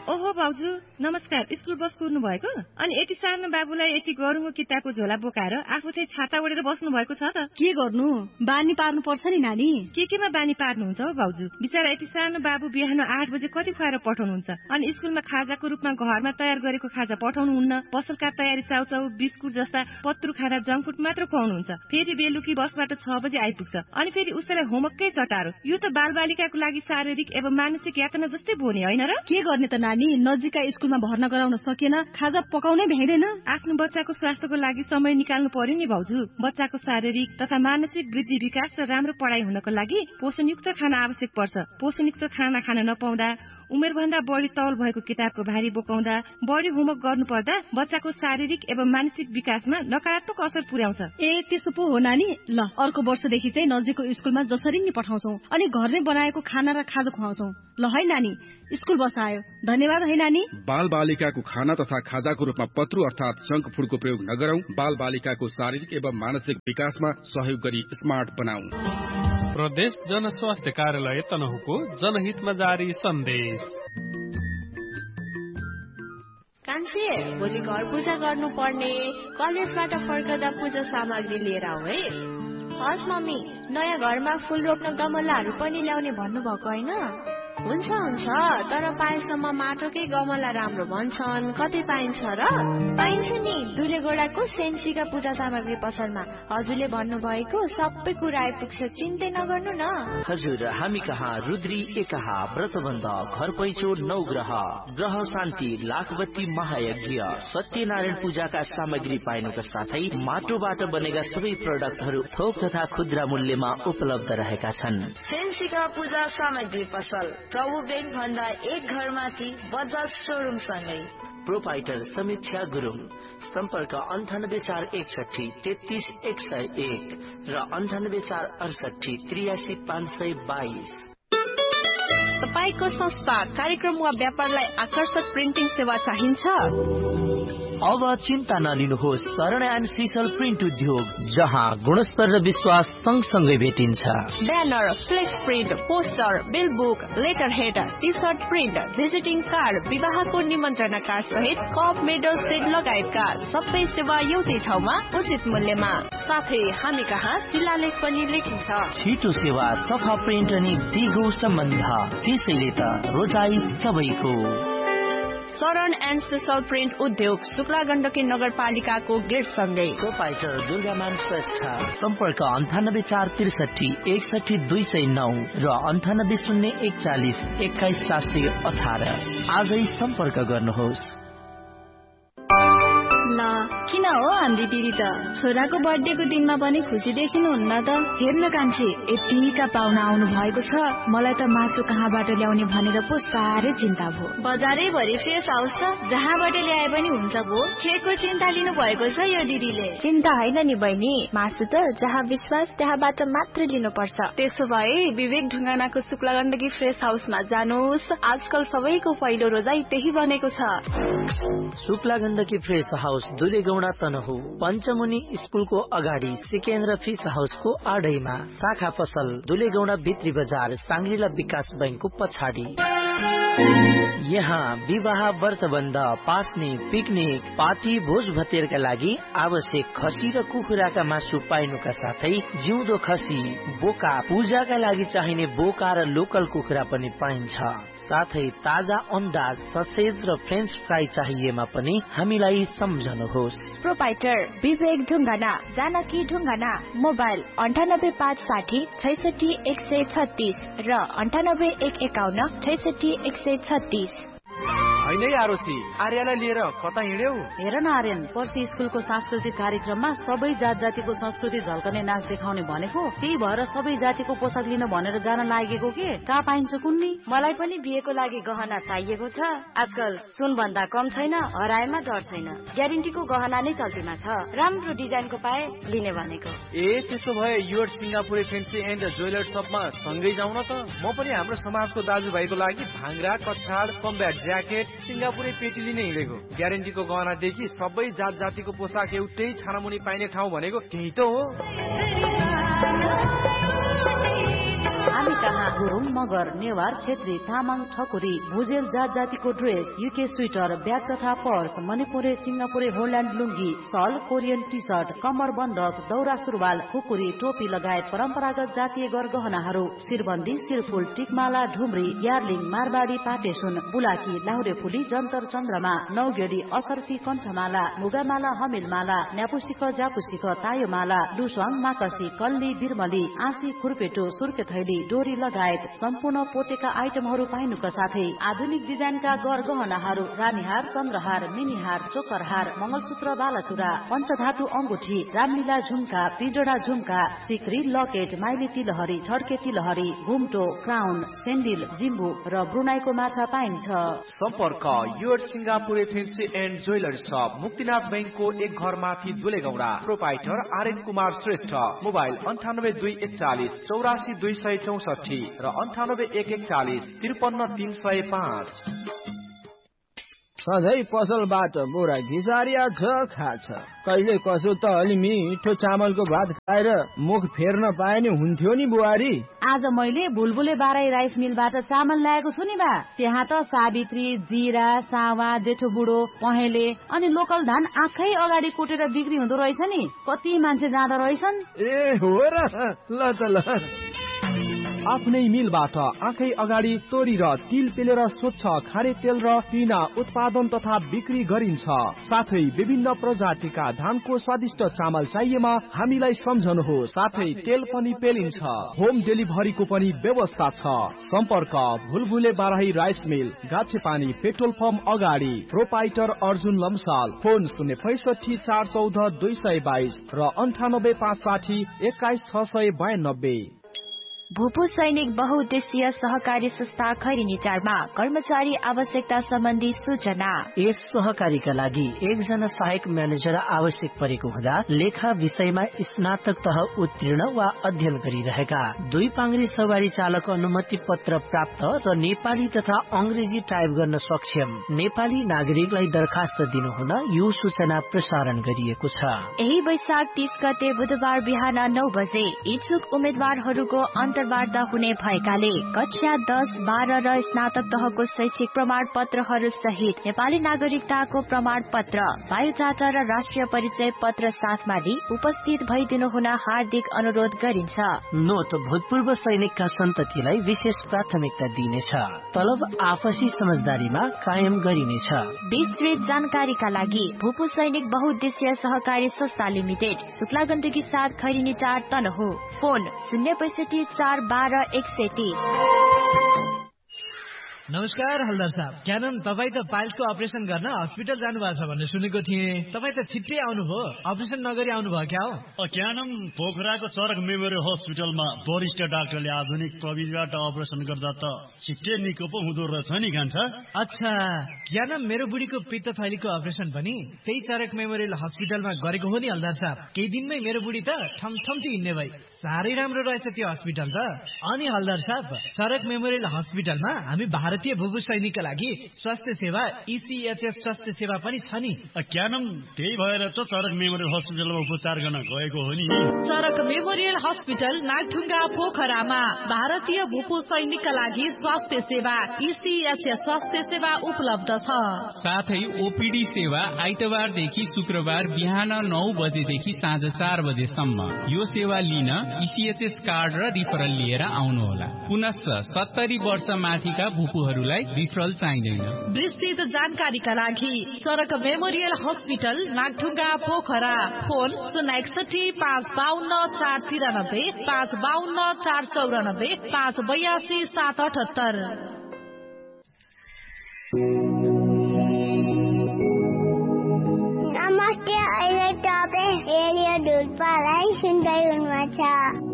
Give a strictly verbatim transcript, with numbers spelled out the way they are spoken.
ओहो भाउजू नमस्कार। स्कुल बस कुर्नु भएको? अनि यति सानो बाबुलाई यति गरुङको किताबको झोला बोकाएर आफू चाहिँ छाता ओढेर बस्नु भएको छ त? के गर्नु, बानी पार्नु पर्छ नि नानी। के केमा बानी पार्नुहुन्छ हो भाउजू? बिचारा यति सानो बाबु बिहान आठ बजे कति खुवाएर पठाउनुहुन्छ? अनि स्कुलमा खाजाको रूपमा घरमा तयार गरेको खाजा पठाउनुहुन्न। पसलका तयारी चाउचाउ बिस्कुट जस्ता पत्रु खाना जङ्क फुड मात्र खुवाउनुहुन्छ। फेरि बेलुकी बसबाट छ बजे आइपुग्छ। अनि फेरि उसलाई होमवर्ककै चटारो। यो त बालबालिकाको लागि शारीरिक एवं मानसिक यातना जस्तै भयो नि, होइन र? के गर्ने त नानी, नजिकका स्कुलमा भर्ना गराउन सकेन, खाजा पकाउनै भ्याइदैन। आफ्नो बच्चाको स्वास्थ्यको लागि समय निकाल्नु पर्यो नि भाउजू। बच्चाको शारीरिक तथा मानसिक वृद्धि विकास र राम्रो पढाइ हुनको लागि पोषणयुक्त खाना आवश्यक पर्छ। पोषणयुक्त खाना खान नपाउँदा, उमेरभन्दा बढी तौल भएको किताबको भारी बोकाउँदा, बढी होमवर्क गर्नु पर्दा बच्चाको शारीरिक एवं मानसिक विकासमा नकारात्मक असर पुर्याउँछ। ए त्यसो पो हो नानी। ल अर्को वर्षदेखि चाहिँ नजिकको स्कुलमा जसरी नि पठाउँछौ, अनि घरमै बनाएको खाना र खाजा खुवाउँछौ। ल है नानी, स्कुल बस आयो। धन्यवाद है नानी। बाल बालिकाको खाना तथा खाजाको रूपमा पत्रु अर्थात जंक फूडको प्रयोग नगरौं। बाल बालिकाको शारीरिक एवं मानसिक विकासमा सहयोग गरी स्मार्ट बनाऊ। प्रदेश जनस्वास्थ्य कार्यालय तनहुको जनहितमा जारी सन्देश। कान्छे, भोलि घर पूजा गर्नु पर्ने, कलेजबाट फर्कदा पूजा सामग्री लिएर आऊ है। हस् मम्मी, नयाँ घरमा फूल रोप्न गमलाहरू पनि ल्याउने भन्नुभएको होइन? हुन्छ हुन्छ, तर पाएसम्म माटोकै गमला राम्रो भन्छन्। कति पाइन्छ र? पाइन्छ नि, दुलेगोडाको सेन्सीका पूजा सामग्री पसलमा। हजुरले भन्नुभएको सबै कुरा आइपुग्छ, चिन्तै नगर्नु न। हजुर, हामी कहाँ रुद्री एकहा व्रतबन्ध, घर पैँचो नौ ग्रह, ग्रह शान्ति, लाखबत्ती महायज्ञ, सत्यनारायण पूजाका सामग्री पाइनुका साथै माटोबाट बनेका सबै प्रोडक्टहरू थोक तथा खुद्रा मूल्यमा उपलब्ध रहेका छन्। सेन्सीका पूजा सामग्री पसल, प्रभु बैंक भन्दा एक घर माथि बजाज शोरूम सँगै। प्रोपाइटर समीक्षा गुरुङ। सम्पर्क अन्ठानब्बे चार एकसठी तेत्तीस एक सय एक र अन्ठानब्बे चार अडसठी त्रियासी पाँच सय बाइस। तपाईको संस्था, कार्यक्रम वा व्यापारलाई आकर्षक प्रिन्टिङ सेवा चाहिन्छ? अब चिन्ता नलिनुहोस्, शरण एन्ड सिसल प्रिन्ट उद्योग, जहाँ गुणस्तर र विश्वास सँगसँगै भेटिन्छ। Banner, flex print, poster, bill book, letter head, T short print, visiting card, विवाहको निमन्त्रणा कार्ड सहित कप मेडल सेट लगायतका सबै सेवा एउटै ठाउँमा उचित मूल्यमा। साथै हामी कहाँ शिलालेख पनि लेखिन्छ। छिटो सेवा, सफा प्रिन्ट अनि दिगो सम्बन्ध, त्यसैले त रोजाइ सबैको। शरण एन्ड सिसल प्रिन्ट उद्योग, शुक्ला गण्डकी नगरपालिकाको गेट सँगै। प्रोपाइटर दुर्गामान श्रेष्ठ। सम्पर्क अन्ठानब्बे चार त्रिसठी एकसठी दुई सय नौ र अन्ठानब्बे शून्य एकचालिस एक्काइस सात सय अठार। आजै सम्पर्क गर्नुहोस्। ल किन हो हाम्री दिदी त छोराको बर्थडेको दिनमा पनि खुसी देखिनुहुन्न त? हेर्न कान्छी, यतिका पाहुना आउनु भएको छ, मलाई त मासु कहाँबाट ल्याउने भनेर पो साह्रै चिन्ता भयो। बजारै भरि फ्रेस हाउस छ, जहाँबाट ल्याए पनि हुन्छ भो। खेरको चिन्ता लिनु भएको छ यो दिदीले। चिन्ता होइन नि बहिनी, मासु त जहाँ विश्वास त्यहाँबाट मात्र लिनुपर्छ। त्यसो भए विवेक ढुङ्गानाको शुक्ला गण्डकी फ्रेस हाउसमा जानुहोस्। आजकल सबैको पहिलो रोजाइ त्यही बनेको छ। शुक्ला गण्डकी फ्रेस हाउस, दुलेगौडा तनहु, पञ्चमुनि स्कुलको अगाडि, सिकेन्द्र फिस हाउसको आडैमा, शाखा पसल दुलेगौडा भित्री बजार, साङ्ग्रिला विकास बैंकको पछाडि। यहाँ विवाह, व्रतबन्ध, पास्ने, पिकनिक, पार्टी, भोज भतेरका लागि आवश्यक खसी र कुखुराका मासु पाइनुका साथै जिउँदो खसी, बोका, पूजाका लागि चाहिने बोका र लोकल कुखुरा पनि पाइन्छ। साथै ताजा अन्डा, ससेज र फ्रेन्च फ्राई चाहिएमा पनि हामीलाई सम्झनुहोस्। प्रोपाइटर विवेक ढुङ्गाना, जानकी ढुङ्गाना। मोबाइल अन्ठानब्बे पाँच साठी छैसठी एक सय छत्तीस र अन्ठानब्बे एक एकाउन्न छैसठी एक सय छत्तीस। होइन आरोसी, आर्यलाई लिएर कता हिँड्यौ? हेर न आर्यन, पर्सि स्कुलको सांस्कृतिक कार्यक्रममा सबै जात जातिको संस्कृति झल्कने नाच देखाउने भनेको, त्यही भएर सबै जातिको पोसाक लिन भनेर जान लागेको के? कहाँ पाइन्छ कुन्नी? मलाई पनि बिहेको लागि गहना चाहिएको छ। आजकल सुन भन्दा कम छैन, हराएमा डर छैन। ग्यारेन्टीको गहना नै चल्तीमा छ। राम्रो डिजाइनको पाए लिने भनेको। ए त्यसो भए योर सिङ्गापुरे फेन्सी एन्ड ज्वेलर शपमा सँगै जाउँ न त। म पनि हाम्रो समाजको दाजुभाइको लागि भाङ्रा, कछाड, कम्ब्याट ज्याकेट, सिङ्गापुरे पेटी लिने हिँडेको। ग्यारेन्टीको गहनादेखि सबै जात जातिको पोसाक एउटै छानामुनि पाइने ठाउँ भनेको त्यही त हो। हामी कहाँ गुरुङ, मगर, नेवार, छेत्री, तामाङ, ठकुरी, भुजेल जात जातिको ड्रेस, युके स्वेटर, ब्याग तथा पर्स, मणिपुरे, सिंगापुरे, होल्यान्ड लुङ्गी, सल, कोरियन टी सर्ट, कम्मर बन्दक, दौरा सुरुवाल, खुकुरी, टोपी लगायत परम्परागत जातीय गरगहनाहरू, शिरबन्दी, शिरफुल, टिकमाला, ढुम्री, यार्लिङ, मारवाडी, पाटेसुन, बुलाकी, लाहुरे फुली, जन्तर चन्द्रमा, नौगेडी, असर्फी, कण्ठमाला, मुगामाला, हमिलमाला, न्यापुस्तिक, ज्यापुस्तिक, तायोमाला, लुस्वाङ, माकसी, कल्ली, बिरमली, आँसी, खुर्पेटो, सुर्के थैली, डोरी लगायत सम्पूर्ण पोतेका आइटमहरू पाइनुका साथै आधुनिक डिजाइनका गरगहनाहरू, रानीहार, चन्द्रहार, मिनिहार, चोकरहार, मंगलसूत्र, बालाचुरा, पञ्चधातु अंगुठी, रामलीला झुम्का, पिजोडा झुम्का, सिक्री, लकेट, माइली तिलहरी, छड्के तिलहरी, घुम्टो, क्राउन, सेन्डिल, जिम्बु र ब्रुनाईको माछा पाइन्छ। सम्पर्क your Singapure fancy and jewellery शप, मुक्तिनाथ बैंकको एक घर माथि दुलेगौडा। प्रोपाइटर आर्यन कुमार श्रेष्ठ। मोबाइल अन्ठानब्बे दुई एकचालिस चौरासी दुई सय चौसठी र अन्ठानब्बे एक एकचालिस त्रिपन्न तीन सय पाँच। सधैँ पसलबाट बोरा घिसारिया छ खाछ, कहिले कसो त अलि मिठो चामलको भात खाएर मुख फेर्न पाए नि हुन्थ्यो नि बुहारी। आज मैले बुलबुले बाराई राइस मिलबाट चामल ल्याएको छु नि बा। त्यहाँ त सावित्री, जिरा, सावा, जेठो बुढो, पहेँले अनि लोकल धान आँखै अगाडि कुटेर बिक्री हुँदो रहेछ नि। कति मान्छे जाँदो रहेछन्। ए हो र, ल त ल। आफ्नै मिलबाट आँखै अगाडि तोरी र तिल पेलेर स्वच्छ खारे तेल र पिना उत्पादन तथा बिक्री गरिन्छ। साथै विभिन्न प्रजातिका धानको स्वादिष्ट चामल चाहिएमा हामीलाई सम्झनुहोस्। साथै तेल पनि पेलिन्छ। होम डेलिभरीको पनि व्यवस्था छ। सम्पर्क भुलभुले Barahi rice mill, गाछेपानी petrol pump अगाडि। प्रोपाइटर अर्जुन लम्साल। फोन शून्य पैसठी चार चौध दुई सय बाइस र अन्ठानब्बे पाँच साठी एक्काइस छ सय बयानब्बे। भूपू सैनिक बहुउद्देश्यीय सहकारी संस्था खैरिनी चारमा कर्मचारी आवश्यकता सम्बन्धी सूचना। यस सहकारीका लागि एकजना सहायक म्यानेजर आवश्यक परेको हुँदा लेखा विषयमा स्नातक तह उत्तीर्ण वा अध्ययन गरिरहेका, दुई पाङ्ग्री सवारी चालक अनुमति पत्र प्राप्त र नेपाली तथा अंग्रेजी टाइप गर्न सक्षम नेपाली नागरिकलाई दरखास्त दिनुहुन यो सूचना प्रसारण गरिएको छ। यही वैशाख तीस गते बुधबार बिहान नौ बजे इच्छुक उम्मेद्वारहरूको अन्तर्वार्ता हुने भएकाले कक्षा दस बाह्र र स्नातक तहको शैक्षिक प्रमाण पत्रहरू सहित नेपाली नागरिकताको प्रमाण पत्र, बायोडाटा र राष्ट्रिय परिचय पत्र साथमा लिई उपस्थित भइदिनु हुन हार्दिक अनुरोध गरिन्छ। नोट, भूतपूर्व सैनिकका सन्ततिलाई विशेष प्राथमिकता दिइनेछ। तलब आपसी समझदारीमा कायम गरिनेछ। विस्तृत जानकारीका लागि भूपू सैनिक बहुउद्देश्यीय सहकारी संस्था लिमिटेड, शुक्ला गण्डकी साथ खैरिनी चार तनहु। फोन शून्य पैसठी चार बाह्र एकसठी। नमस्कार हल्दार साहब, क्या नाम तपाईँ त पाइल्सको अपरेसन गर्न हस्पिटल जानु भएको छ भन्ने सुनेको थिएँ। तपाईँ त छिट्टै आउनुभयो, अपरेसन नगरी आउनुभयो क्या हो? क्या नाम पोखराको चरक मेमोरियल हस्पिटलमा वरिष्ठ डाक्टरले आधुनिक प्रविधिबाट अपरेसन गर्दा त छिट्टै निको पो हुँदो रहेछ नि कान्छ। अच्छा, क्या नाम मेरो बुढीको पित्त थैलीको अपरेसन पनि त्यही चरक मेमोरियल हस्पिटलमा गरेको हो नि हल्दार साहब। केही दिनमै मेरो बुढी त ठमठम्ती हिँड्ने भई। साह्रै राम्रो रहेछ त्यो हस्पिटल त। अनि हल्दार साहब, चरक मेमोरियल हस्पिटलमा हामी भारतीय भूपू सैनिकका लागि स्वास्थ्य सेवा इसिएचएस स्वास्थ्य सेवा पनि छ नि। क्या नाम त्यही भएर त चरक मेमोरियल हस्पिटलमा उपचार गर्न गएको हो नि। चरक मेमोरियल हस्पिटल नागढुङ्गा पोखरामा भारतीय भूपू सैनिकका लागि स्वास्थ्य सेवा इसिएचएस स्वास्थ्य सेवा उपलब्ध छ। साथै ओपीडी सेवा आइतबारदेखि शुक्रबार बिहान नौ बजेदेखि साँझ चार बजेसम्म। यो सेवा लिन इसिएचएस कार्ड र रिफरल लिएर आउनुहोला। पुनश्च सत्तरी वर्ष माथिका भूपूहरूलाई रिफरल चाहिँदैन। विस्तृत जानकारीका लागि चरक memorial hospital Nagdhunga Pokhara. Phone शून्य एकसठी पाँच बाहन्न चार तिरानब्बे पाँच बाहन्न चार चौरानब्बे पाँच बयासी सात अठहत्तर। नमस्ते, अहिले तपाईँ रेडियो ढुल्पालाई सुन्दै हुनुहुन्छ।